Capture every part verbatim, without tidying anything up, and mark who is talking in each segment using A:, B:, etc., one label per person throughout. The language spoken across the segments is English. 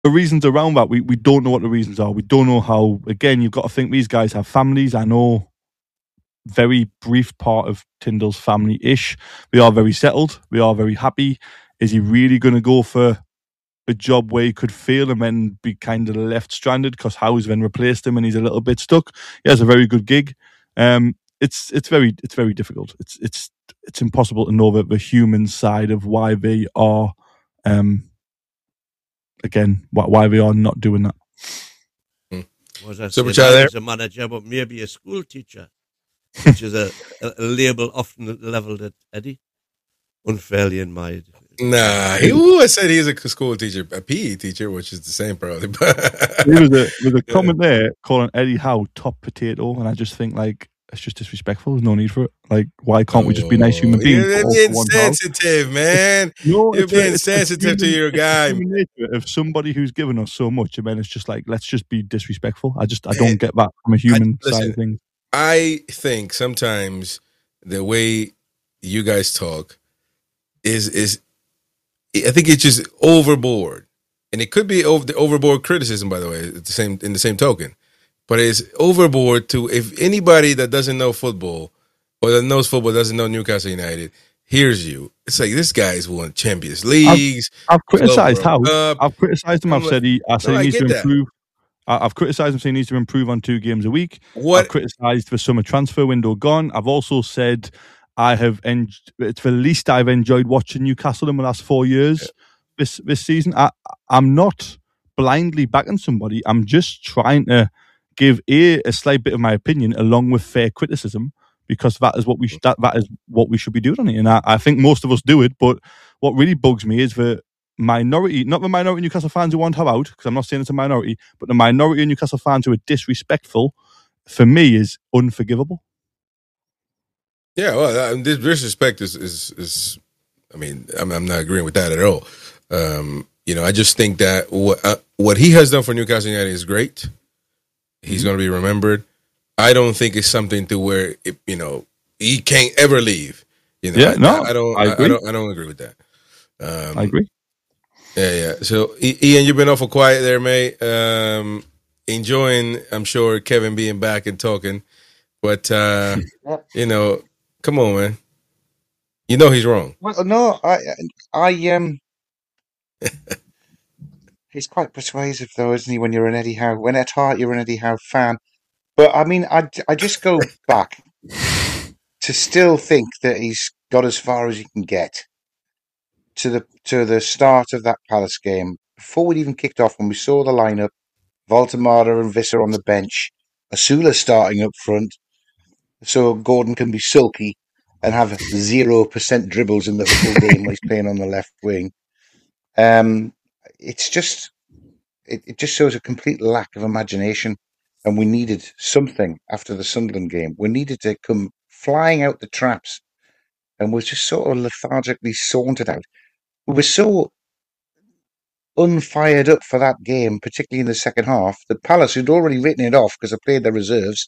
A: the reasons around that, we, we don't know what the reasons are. We don't know how. Again, you've got to think these guys have families. I know very brief part of Tyndall's family-ish. We are very settled. We are very happy. Is he really going to go for a job where he could fail and then be kind of left stranded because Howe's then replaced him and he's a little bit stuck? He has a very good gig. Um, it's it's very it's very difficult. It's it's it's impossible to know the, the human side of why they are. Um, again, why, why they are not doing that.
B: Hmm.
C: Was I
B: Super
C: saying
B: chat
C: I
B: there.
C: was a manager, but maybe a school teacher, which is a, a, a label often leveled at Eddie. Unfairly in my...
B: Nah, he always said he's a school teacher, a P E teacher, which is the same probably.
A: There was a, there was a comment there calling Eddie Howe top potato, and I just think, like, it's just disrespectful. There's no need for it. Like, why can't we just be nice human beings?
B: You're being sensitive, man.
A: No,
B: You're
A: it's
B: being
A: a, it's
B: sensitive
A: human,
B: to your guy.
A: Human nature of somebody who's given us so much, and then it's just like, let's just be disrespectful. I just, I don't get that from a human
B: I, listen,
A: side of things.
B: I think sometimes the way you guys talk is is, I think it's just overboard, and it could be over the overboard criticism. By the way, at the same in the same token. But it's overboard to, if anybody that doesn't know football or that knows football doesn't know Newcastle United hears you, it's like, this guy's won Champions Leagues.
A: I've, I've criticised Howe.
B: Cup.
A: I've criticised him. I've said he, I said
B: no,
A: he needs to
B: that.
A: improve. I, I've criticised him saying he needs to improve on two games a week.
B: What?
A: I've criticised the summer transfer window gone. I've also said I have, en- it's the least I've enjoyed watching Newcastle in the last four years. Yeah. This this season, I, I'm not blindly backing somebody. I'm just trying to give a, a slight bit of my opinion along with fair criticism, because that is what we sh- that, that is what we should be doing on it. And I, I think most of us do it. But what really bugs me is the minority, not the minority Newcastle fans who want to have out, because I'm not saying it's a minority, but the minority of Newcastle fans who are disrespectful, for me, is unforgivable.
B: Yeah, well, this disrespect is, is, is I mean, I'm, I'm not agreeing with that at all. Um, you know, I just think that what, uh, what he has done for Newcastle United is great. He's going to be remembered. I don't think it's something to where, it, you know, he can't ever leave. You know,
A: yeah,
B: I,
A: no,
B: I don't,
A: I,
B: I, I don't, I don't agree with that. Um,
A: I agree.
B: Yeah, yeah. So, Ian, you've been awful quiet there, mate. Um, enjoying, I'm sure, Kevin being back and talking, but uh, you know, come on, man. You know he's wrong.
D: Well, no, I, I, um. He's quite persuasive, though, isn't he, when you're an Eddie Howe? When at heart you're an Eddie Howe fan. But, I mean, I, I just go back to still think that he's got as far as he can get to the to the start of that Palace game. Before we'd even kicked off, when we saw the lineup, Voltemada and Visser on the bench, Asula starting up front, so Gordon can be sulky and have zero percent dribbles in the whole game when he's playing on the left wing. Um... It's just, it, it just shows a complete lack of imagination, and we needed something after the Sunderland game. We needed to come flying out the traps, and was just sort of lethargically sauntered out. We were so unfired up for that game, particularly in the second half, that Palace, who'd already written it off because they played their reserves,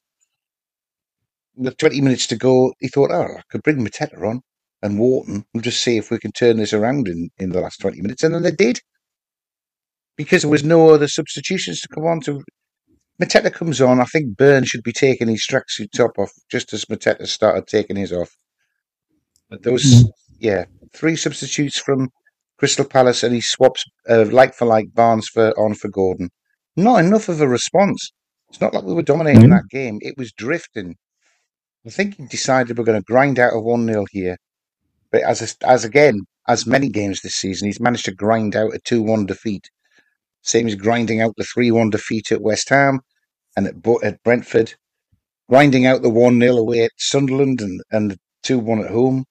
D: with twenty minutes to go, he thought, oh, I could bring Mateta on and Wharton and just see if we can turn this around in, in the last twenty minutes, and then they did. Because there was no other substitutions to come on to. Mateta comes on. I think Burn should be taking his tracksuit top off just as Mateta started taking his off. But there was, mm. yeah, three substitutes from Crystal Palace, and he swaps uh, like for like Barnes for on for Gordon. Not enough of a response. It's not like we were dominating mm. that game. It was drifting. I think he decided we're going to grind out a one nil here. But as a, as again, as many games this season, he's managed to grind out a two one defeat. Same as grinding out the three one defeat at West Ham and at, at Brentford, grinding out the one nil away at Sunderland and, and the two one at home.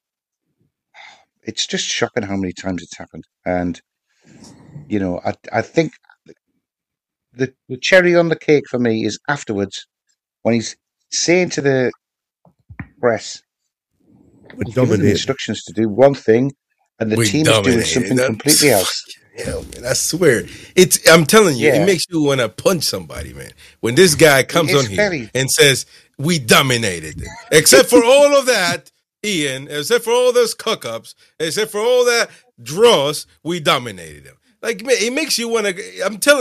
D: It's just shocking how many times it's happened. And, you know, I I think the, the cherry on the cake for me is afterwards when he's saying to the press, he's giving instructions to do one thing and the we team dominated. is doing something That's... completely else.
B: Hell, man, I swear, it's. I'm telling you, yeah. It makes you want to punch somebody, man. When this guy comes on here very... and says we dominated them, except for all of that, Ian, except for all those cook-ups, except for all that draws, we dominated them. Like, man, it makes you want to. I'm telling.